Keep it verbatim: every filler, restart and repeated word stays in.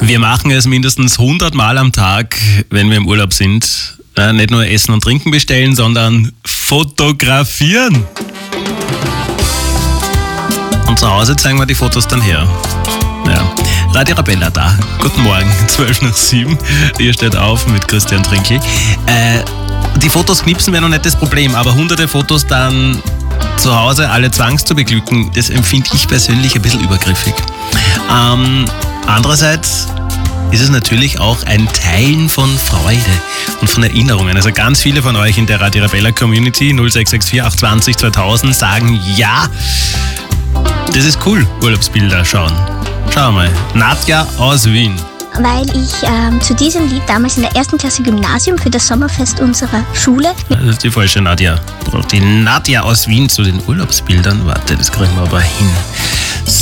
Wir machen es mindestens hundert Mal am Tag, wenn wir im Urlaub sind. Äh, nicht nur Essen und Trinken bestellen, sondern fotografieren. Und zu Hause zeigen wir die Fotos dann her. Ja. Radio Arabella da. Guten Morgen, zwölf nach sieben. Ihr steht auf mit Christian Trinkl. Äh, die Fotos knipsen wäre noch nicht das Problem, aber hunderte Fotos dann zu Hause alle zwangs zu beglücken, das empfinde ich persönlich ein bisschen übergriffig. Ähm, andererseits ist es natürlich auch ein Teilen von Freude und von Erinnerungen. Also ganz viele von euch in der Radio Arabella Community null sechs sechs vier acht zwei null zweitausend sagen, ja, das ist cool, Urlaubsbilder schauen. Schau mal, Nadja aus Wien. Weil ich ähm, zu diesem Lied damals in der ersten Klasse Gymnasium für das Sommerfest unserer Schule... Das ist die falsche Nadja. Die Nadja aus Wien zu den Urlaubsbildern. Warte, das kriegen wir aber hin.